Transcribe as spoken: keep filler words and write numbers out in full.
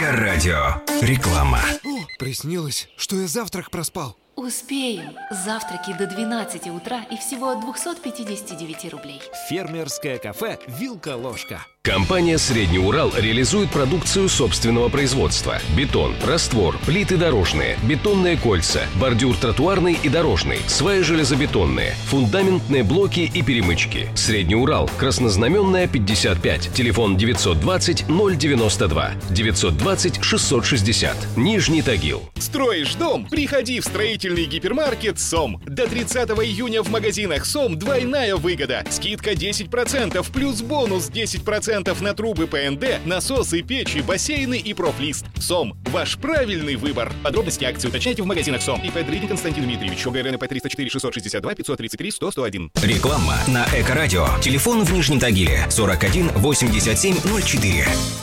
Эко-радио. Реклама. О, приснилось, что я завтрак проспал. Успеем. Завтраки до двенадцати утра и всего от двухсот пятидесяти девяти рублей. Фермерское кафе «Вилка-ложка». Компания «Средний Урал» реализует продукцию собственного производства. Бетон, раствор, плиты дорожные, бетонные кольца, бордюр тротуарный и дорожный, сваи железобетонные, фундаментные блоки и перемычки. «Средний Урал», Краснознаменная, пятьдесят пять, телефон девятьсот двадцать ноль девяносто два, девятьсот двадцать шестьсот шестьдесят, Нижний Тагил. Строишь дом? Приходи в строительный гипермаркет «Сом». До тридцатого июня в магазинах «Сом» двойная выгода. Скидка десять процентов плюс бонус десять процентов на трубы ПНД, насосы, печи, бассейны и профлист. «Сом» – ваш правильный выбор. Подробности акции уточняйте в магазинах «Сом». И Дридин Константин Дмитриевич. ОГРН П триста четыре шестьсот шестьдесят два пятьсот тридцать три сто сто один. Реклама на Эко-радио. Телефон в Нижнем Тагиле сорок один восемьдесят семь ноль четыре.